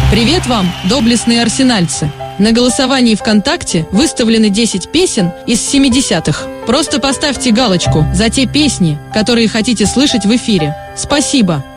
Привет вам, доблестные арсенальцы! На голосовании ВКонтакте выставлены 10 песен из 70-х. Просто поставьте галочку за те песни, которые хотите слышать в эфире. Спасибо!